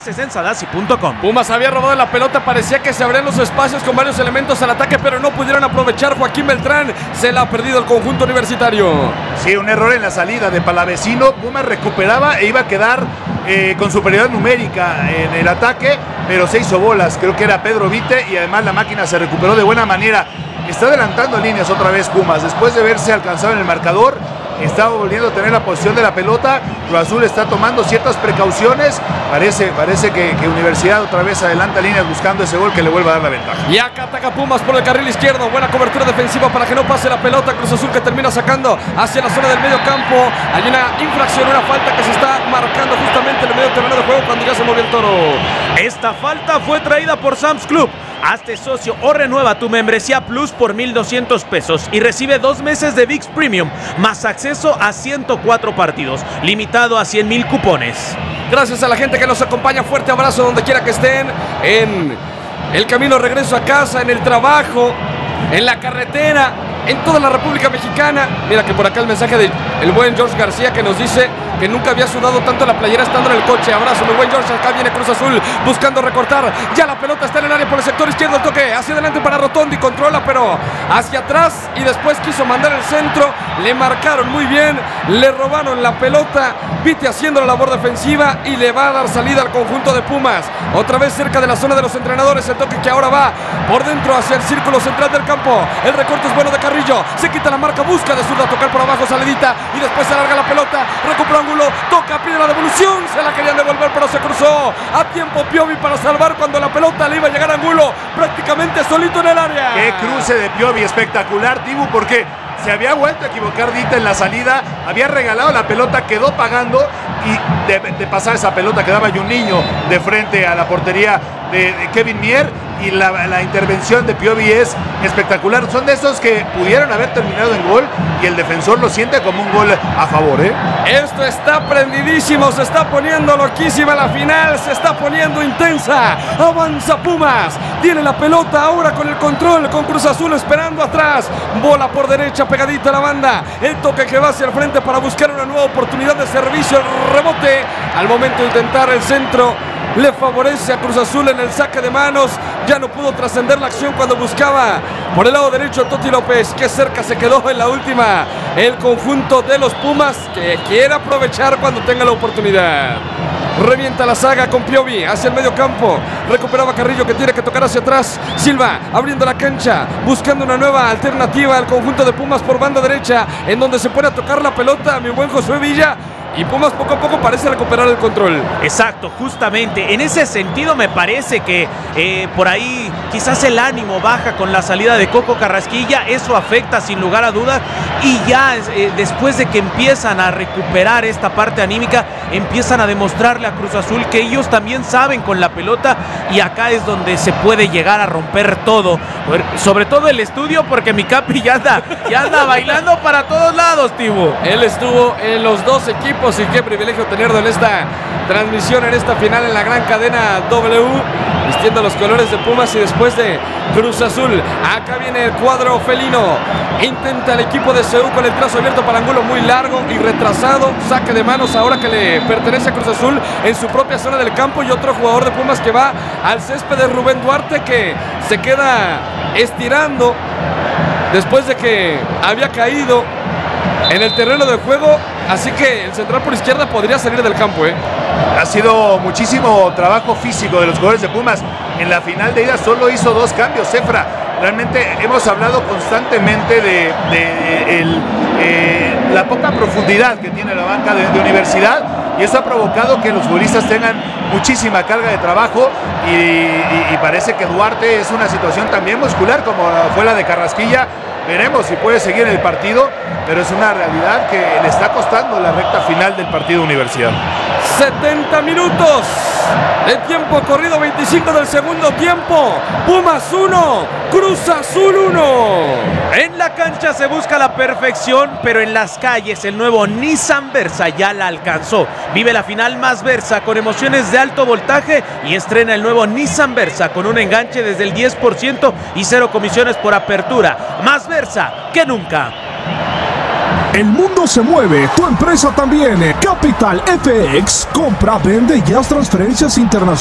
en Sadasi.com. Pumas había robado la pelota, parecía que se abrían los espacios con varios elementos al ataque, pero no pudieron aprovechar. Joaquín Beltrán se la ha perdido el conjunto universitario. Sí, un error en la salida de Palavecino. Pumas recuperaba e iba a quedar con superioridad numérica en el ataque, pero se hizo bolas. Creo que era Pedro Vite y además la máquina se recuperó de buena manera. Está adelantando líneas otra vez Pumas, después de verse alcanzado en el marcador. Está volviendo a tener la posición de la pelota. Cruz Azul está tomando ciertas precauciones. Parece que Universidad otra vez adelanta líneas buscando ese gol que le vuelva a dar la ventaja. Y acá ataca Pumas por el carril izquierdo. Buena cobertura defensiva para que no pase la pelota. Cruz Azul que termina sacando hacia la zona del medio campo. Hay una infracción, una falta que se está marcando justamente en el medio terreno de juego cuando ya se movió el toro. Esta falta fue traída por Sam's Club. Hazte socio o renueva tu membresía Plus por 1,200 pesos y recibe 2 meses de ViX Premium más acceso a 104 partidos, limitado a 100,000 cupones. Gracias a la gente que nos acompaña. Fuerte abrazo donde quiera que estén. En el camino de regreso a casa, en el trabajo, en la carretera, en toda la República Mexicana. Mira que por acá el mensaje del buen George García que nos dice que nunca había sudado tanto la playera estando en el coche. Abrazo, mi buen George. Acá viene Cruz Azul buscando recortar. Ya la pelota está en el área por el sector izquierdo. El toque hacia adelante para Rotondi. Controla, pero hacia atrás. Y después quiso mandar el centro. Le marcaron muy bien. Le robaron la pelota. Vite haciendo la labor defensiva y le va a dar salida al conjunto de Pumas. Otra vez cerca de la zona de los entrenadores. El toque que ahora va por dentro hacia el círculo central del campo. El recorte es bueno de Carrillo. Se quita la marca. Busca de zurda tocar por abajo. Salidita. Y después se larga la pelota. Recupera ángulo. Toca, pide la devolución. Se la querían devolver, pero se cruzó a tiempo Piovi para salvar cuando la pelota le iba a llegar a Angulo. Prácticamente solito en el área. Qué cruce de Piovi espectacular, Dibu, porque se había vuelto a equivocar Dita en la salida, había regalado la pelota, quedó pagando y de pasar esa pelota quedaba Juninho de frente a la portería de Kevin Mier y la intervención de Piovi es espectacular. Son de esos que pudieron haber terminado en gol y el defensor lo siente como un gol a favor. Esto está prendidísimo, se está poniendo loquísima la final, se está poniendo intensa. Avanza Pumas, tiene la pelota ahora con el control, con Cruz Azul esperando atrás. Bola por derecha, pegadita a la banda. El toque que va hacia el frente para buscar una nueva oportunidad de servicio. El rebote al momento de intentar el centro le favorece a Cruz Azul en el saque de manos. Ya no pudo trascender la acción cuando buscaba por el lado derecho Toti López. Que cerca se quedó en la última el conjunto de los Pumas, que quiere aprovechar cuando tenga la oportunidad. Revienta la saga con Piovi hacia el medio campo. Recuperaba Carrillo que tiene que tocar hacia atrás. Silva abriendo la cancha, buscando una nueva alternativa al conjunto de Pumas por banda derecha, en donde se puede tocar la pelota mi buen Josué Villa. Y Pumas poco a poco parece recuperar el control. Exacto, justamente. En ese sentido me parece que por ahí quizás el ánimo baja con la salida de Coco Carrasquilla. Eso afecta sin lugar a dudas. Y ya después de que empiezan a recuperar esta parte anímica, empiezan a demostrarle a Cruz Azul que ellos también saben con la pelota. Y acá es donde se puede llegar a romper todo. Sobre todo el estudio, porque mi Capi ya anda bailando para todos lados, Tibu. Él estuvo en los dos equipos. Y qué privilegio tenerlo en esta transmisión, en esta final en la gran cadena W, vistiendo los colores de Pumas y después de Cruz Azul. Acá viene el cuadro felino. Intenta el equipo de CU con el trazo abierto para Angulo, muy largo y retrasado. Saque de manos ahora que le pertenece a Cruz Azul en su propia zona del campo. Y otro jugador de Pumas que va al césped de Rubén Duarte, que se queda estirando después de que había caído en el terreno de juego. Así que el central por izquierda podría salir del campo. Ha sido muchísimo trabajo físico de los jugadores de Pumas. En la final de ida solo hizo 2 cambios, Cefra. Realmente hemos hablado constantemente de la poca profundidad que tiene la banca de Universidad, y eso ha provocado que los futbolistas tengan muchísima carga de trabajo y parece que Duarte es una situación también muscular como fue la de Carrasquilla. Veremos si puede seguir en el partido, pero es una realidad que le está costando la recta final del partido Universidad. 70 minutos de tiempo corrido, 25 del segundo tiempo. Pumas 1, Cruz Azul 1. En la cancha se busca la perfección, pero en las calles el nuevo Nissan Versa ya la alcanzó. Vive la final más Versa con emociones de alto voltaje y estrena el nuevo Nissan Versa con un enganche desde el 10% y 0 comisiones por apertura. Más Versa que nunca. El mundo se mueve, tu empresa también. Capital FX, compra, vende y haz transferencias internacionales